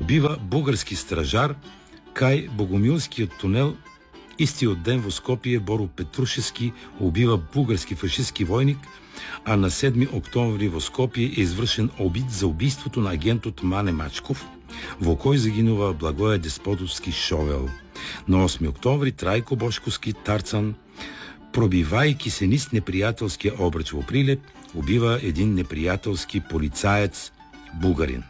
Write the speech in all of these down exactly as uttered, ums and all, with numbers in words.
убива български стражар, кай Богомилският тунел, истият ден в Скопие Боро Петрушевски убива български фашистски войник, а на седми октомври в Скопие е извършен обид за убийството на агентът Мане Мачков, во кой загинува Благоя Десподовски Шовел. На осми октомври Трайко Бошковски Тарцан, пробивайки се низ неприятелския обръч во Прилеп, убива един неприятелски полицаец българин.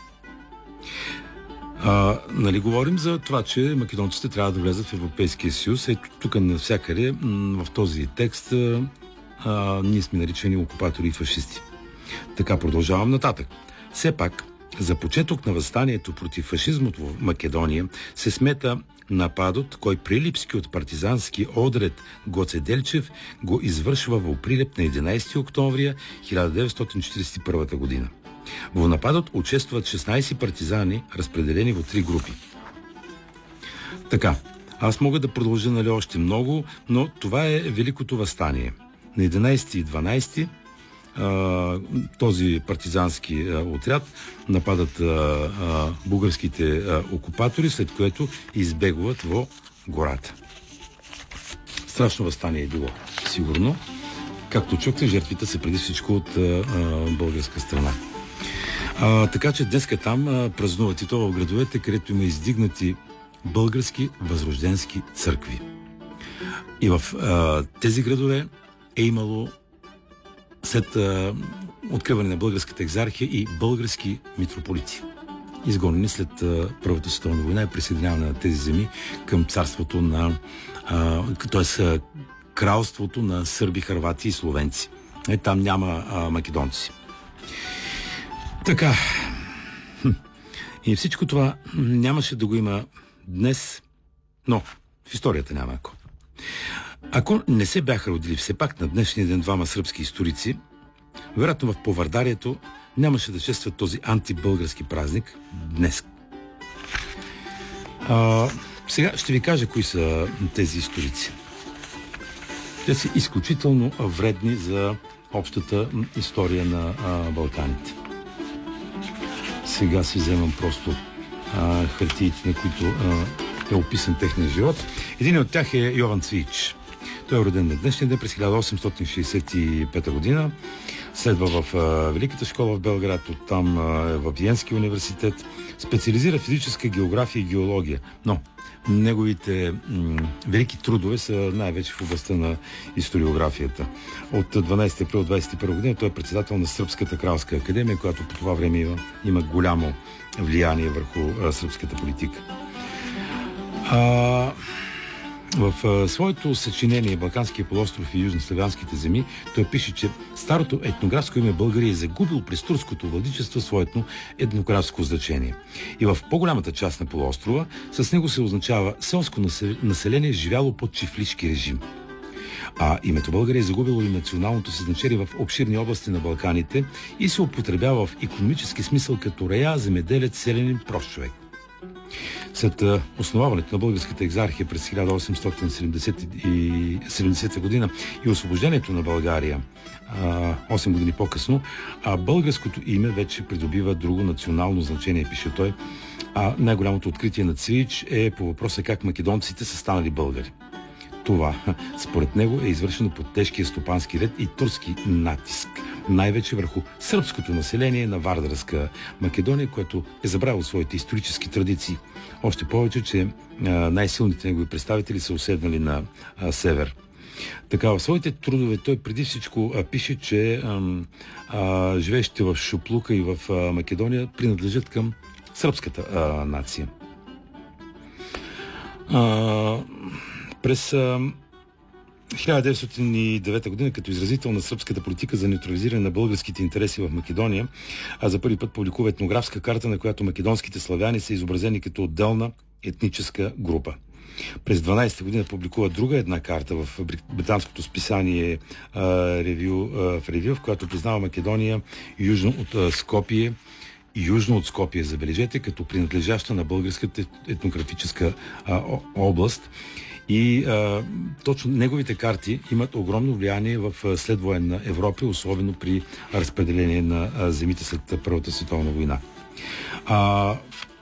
А, нали говорим за това, че македонците трябва да влезат в Европейския съюз. Ето тук навсякъде в този текст а, ние сме наричани окупатори и фашисти. Така продължавам нататък. Все пак, за почеток на възстанието против фашизмото в Македония се смета нападът, кой прилипски от партизански одред Гоце Делчев го извършва в Прилеп на единайсети октомври хиляда деветстотин четиридесет и първа година. В нападът участват шестнайсет партизани, разпределени в три групи. Така, аз мога да продължа нали още много, но това е Великото въстание. На единайсети и дванайсети този партизански отряд нападат българските окупатори, след което избегват в гората. Страшно въстание е било, сигурно. Както чухте, жертвите са преди всичко от българска страна. А, така че днеска там а, празнуват и то в градовете, където има издигнати български възрожденски църкви. И в а, тези градове е имало след а, откриване на българската екзархия и български митрополити, изгонени след а, Първата световна война и присъединяване на тези земи към царството на т.е. кралството на сърби, хървати и словенци. Е, там няма а, македонци. Така. И всичко това нямаше да го има днес, но в историята няма ако. Ако не се бяха родили все пак на днешния ден двама сръбски историци, вероятно в Повардарието нямаше да честват този антибългарски празник днес. А, сега ще ви кажа кои са тези историци. Те са изключително вредни за общата история на а, Балканите. Сега си вземам просто а, хартиите, на които а, е описан техния живот. Един от тях е Йован Цвич. Той е роден на днешния ден през хиляда осемстотин шейсет и пета година. Следва в а, Великата школа в Белград, оттам а, в Виенския университет. Специализира физическа география и геология. Но неговите м- велики трудове са най-вече в областта на историографията. От дванайсети април двайсет и първа година той е председател на Сръбската кралска академия, която по това време има, има голямо влияние върху а, сръбската политика. А, в а, своето съчинение Балканския полуостров и южнославянските земи той пише, че старото етнографско име България е загубило през турското владичество своето етнографско значение. И в по-голямата част на полуострова с него се означава селско население, живяло под чифлишки режим. А името България е загубило и националното си значение в обширни области на Балканите и се употребява в икономически смисъл като рея, земеделец, селянин, прост човек. След основаването на българската екзархия през хиляда осемстотин седемдесета година и освобождението на България осем години по-късно, а българското име вече придобива друго национално значение, пише той. А най-голямото откритие на Цвич е по въпроса как македонците са станали българи. Това, според него, е извършено под тежкия стопански ред и турски натиск, най-вече върху сръбското население на Вардарска Македония, което е забравило своите исторически традиции. Още повече, че а, най-силните негови представители са уседнали на а, север. Така, в своите трудове той преди всичко а, пише, че а, а, живеещите в Шуплука и в а, Македония принадлежат към сръбската а, нация. А, през а, хиляда деветстотин и девета година, като изразител на сръбската политика за неутрализиране на българските интереси в Македония, а за първи път публикува етнографска карта, на която македонските славяни са изобразени като отделна етническа група. През дванайсета година публикува друга една карта в британското списание Ревю, в Ревю, в която признава Македония южно от Скопие, южно от Скопие, забележете, като принадлежаща на българската етнографическа област. И а, точно неговите карти имат огромно влияние в следвоенна Европа, особено при разпределение на а, земите след Първата световна война. А,